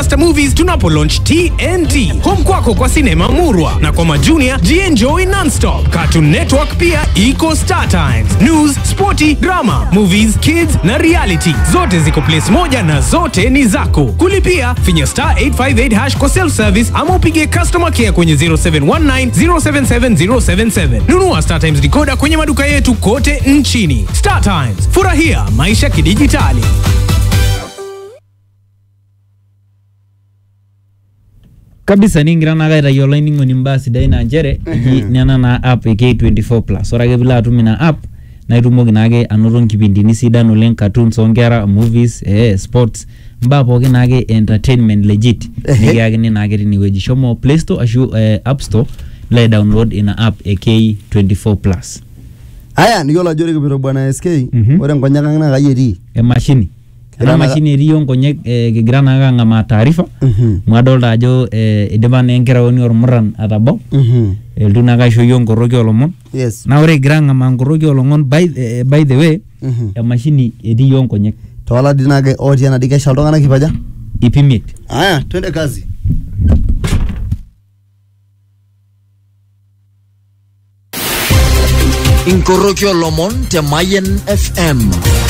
blockbuster movies tunapo launch TNT. Home kwako kwa sinema murwa na kwa majunior jienjoy non-stop. Cartoon Network pia iko Star Times. News, sporty, drama, movies, kids na reality. Zote ziko place moja na zote ni zako. Kulipia finya *858# kwa self service ama upige customer care kwenye 0719 077 077. Nunua Star Times decoder kwenye maduka yetu kote nchini. Star Times, furahia maisha kidijitali. Kabisa ningira na gaita yo lining on mbasi daina njere nyana na app K24 Plus. Ora gebila atumina app na itumoki nage anoto nkipindini sidan oleng, cartoons ongera, movies, sports, mbapo ke nage entertainment legit. Nigiyakini nage tiniweji shomo Play Store ashu App Store le download ina app K24 Plus. Aya niyola jori kibiro bwana SK ore nkonyaka ngana gayeri machine ana machine riyo nkonyek kigrana nga ngama taarifa mwadolta ajo idipa nenkera woni ormuran atabo elduna kaisho yo nkoroki olomon yes na ore granga mangoroki olomon by the way machine riyo nkonyek tola dinage otiana dikesha ldongana kipaja ipimit. Aya twende kazi. Inkorokyo Lomon te Mayen FM.